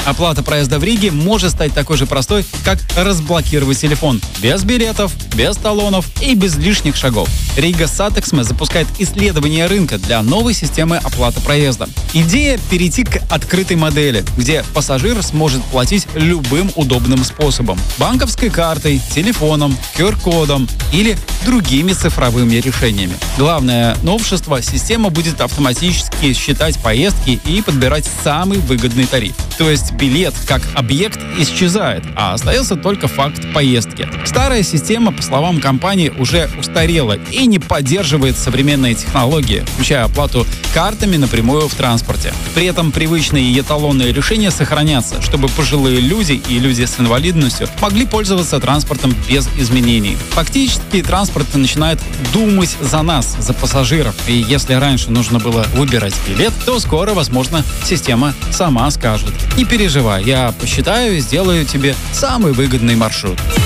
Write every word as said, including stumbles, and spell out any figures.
Оплата проезда в Риге может стать такой же простой, как разблокировать телефон. Без билетов, без талонов и без лишних шагов. Рига Сатексме запускает исследование рынка для новой системы оплаты проезда. Идея — перейти к открытой модели, где пассажир сможет платить любым удобным способом. Банковской картой, телефоном, ку ар-кодом или другими цифровыми решениями. Главное новшество — система будет автоматически считать поездки и подбирать самый выгодный тариф. То есть билет как объект исчезает, а остается только факт поездки. Старая система, по словам компании, уже устарела и не поддерживает современные технологии, включая оплату картами напрямую в транспорте. При этом привычные и эталонные решения сохранятся, чтобы пожилые люди и люди с инвалидностью могли пользоваться транспортом без изменений. Фактически транспорт начинает думать за нас, за пассажиров. И если раньше нужно было выбирать билет, то скоро, возможно, система сама скажет: не переживай, я посчитаю и сделаю тебе самый выгодный маршрут.